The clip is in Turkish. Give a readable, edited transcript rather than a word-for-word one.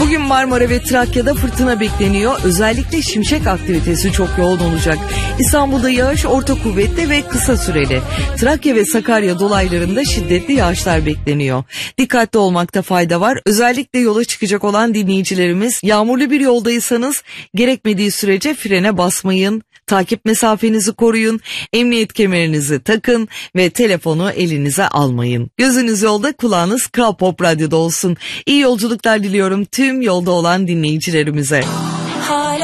Bugün Marmara ve Trakya'da fırtına bekleniyor. Özellikle şimşek aktivitesi çok yoğun olacak. İstanbul'da yağış orta kuvvetli ve kısa süreli. Trakya ve Sakarya dolaylarında şiddetli yağışlar bekleniyor. Dikkatli olmakta fayda var. Özellikle yola çıkacak olan dinleyicilerimiz, yağmurlu bir yoldaysanız gerekmediği sürece frene basmayın. Takip mesafenizi koruyun, emniyet kemerinizi takın ve telefonu elinize almayın. Gözünüz yolda, kulağınız Kral Pop Radyo'da olsun. İyi yolculuklar diliyorum tüm yolda olan dinleyicilerimize.